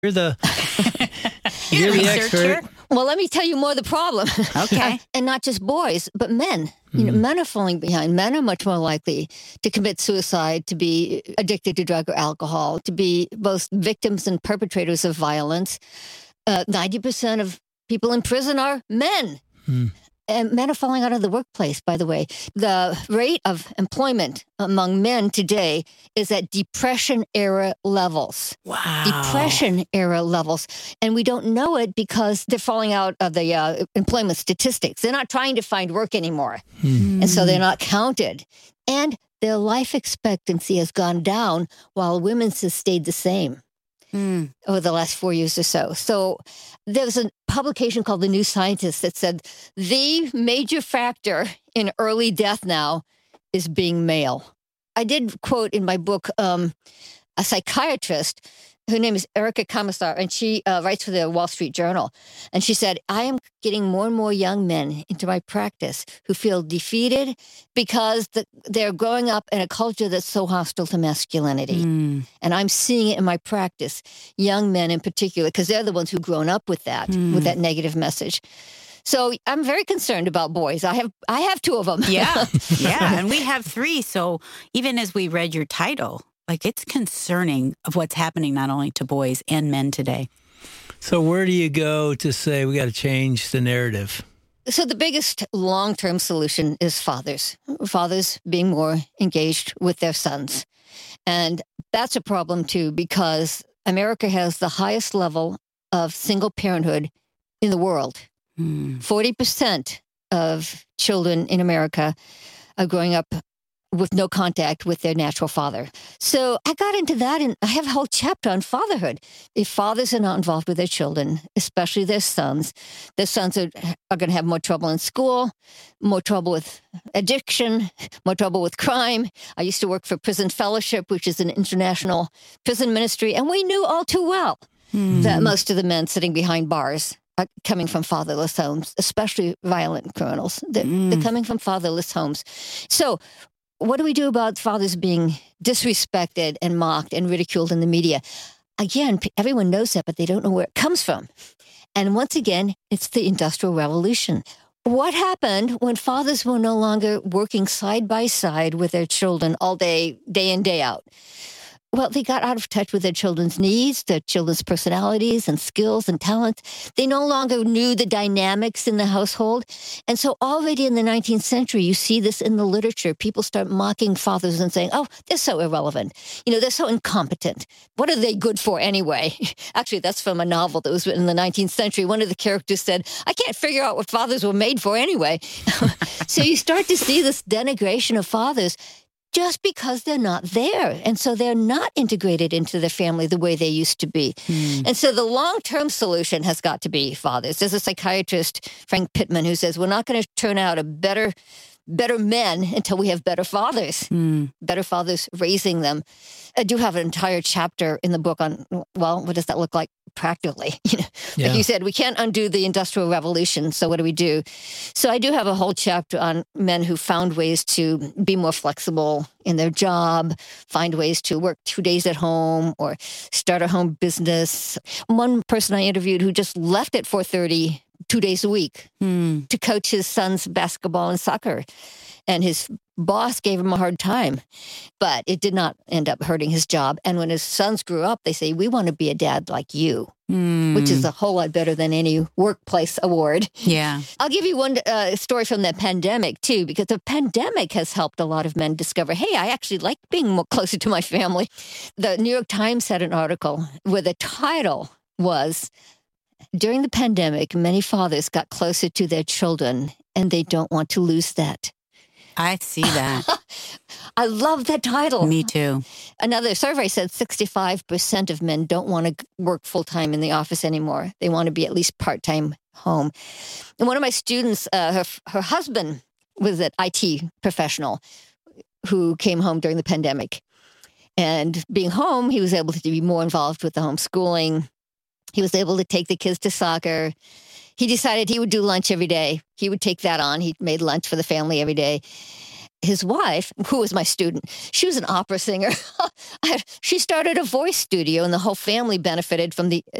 You're the You're the researcher. expert. Well, let me tell you more of the problem. Okay. And not just boys, but men. You know, men are falling behind. Men are much more likely to commit suicide, to be addicted to drug or alcohol, to be both victims and perpetrators of violence. 90% of people in prison are men. And men are falling out of the workplace, by the way. The rate of employment among men today is at Depression-era levels. Wow. Depression-era levels. And we don't know it because they're falling out of the employment statistics. They're not trying to find work anymore. And so they're not counted. And their life expectancy has gone down while women's has stayed the same over the last 4 years or so. So there was a publication called The New Scientist that said the major factor in early death now is being male. I did quote in my book a psychiatrist. Her name is Erica Komisar, and she writes for the Wall Street Journal. And she said, I am getting more and more young men into my practice who feel defeated because they're growing up in a culture that's so hostile to masculinity. And I'm seeing it in my practice, young men in particular, because they're the ones who've grown up with that negative message. So I'm very concerned about boys. I have two of them. Yeah. And we have three. So even as we read your title, like, it's concerning of what's happening not only to boys and men today. So where do you go to say we got to change the narrative? So the biggest long-term solution is fathers. Fathers being more engaged with their sons. And that's a problem, too, because America has the highest level of single parenthood in the world. 40% of children in America are growing up with no contact with their natural father. So I got into that, and I have a whole chapter on fatherhood. If fathers are not involved with their children, especially their sons are going to have more trouble in school, more trouble with addiction, more trouble with crime. I used to work for Prison Fellowship, which is an international prison ministry, and we knew all too well that most of the men sitting behind bars are coming from fatherless homes, especially violent criminals. They're coming from fatherless homes. So what do we do about fathers being disrespected and mocked and ridiculed in the media? Again, everyone knows that, but they don't know where it comes from. And once again, it's the Industrial Revolution. What happened when fathers were no longer working side by side with their children all day, day in, day out? Well, they got out of touch with their children's needs, their children's personalities and skills and talents. They no longer knew the dynamics in the household. And so already in the 19th century, you see this in the literature. People start mocking fathers and saying, oh, they're so irrelevant. You know, they're so incompetent. What are they good for anyway? Actually, that's from a novel that was written in the 19th century. One of the characters said, I can't figure out what fathers were made for anyway. So you start to see this denigration of fathers just because they're not there. And so they're not integrated into the family the way they used to be. And so the long-term solution has got to be fathers. There's a psychiatrist, Frank Pittman, who says we're not going to turn out a better men until we have better fathers raising them. I do have an entire chapter in the book on, well, what does that look like practically? Like you said, we can't undo the Industrial Revolution. So what do we do? So I do have a whole chapter on men who found ways to be more flexible in their job, find ways to work 2 days at home or start a home business. One person I interviewed who just left at 4:30 2 days a week to coach his son's basketball and soccer. And his boss gave him a hard time, but it did not end up hurting his job. And when his sons grew up, they say, we want to be a dad like you, which is a whole lot better than any workplace award. Yeah. I'll give you one story from the pandemic, too, because the pandemic has helped a lot of men discover, hey, I actually like being more closer to my family. The New York Times had an article where the title was, during the pandemic, many fathers got closer to their children, and they don't want to lose that. I see that. I love that title. Me too. Another survey said 65% of men don't want to work full-time in the office anymore. They want to be at least part-time home. And one of my students, her husband was an IT professional who came home during the pandemic. And being home, he was able to be more involved with the homeschooling. He was able to take the kids to soccer. He decided he would do lunch every day. He would take that on. He made lunch for the family every day. His wife, who was my student, she was an opera singer. She started a voice studio, and the whole family benefited from the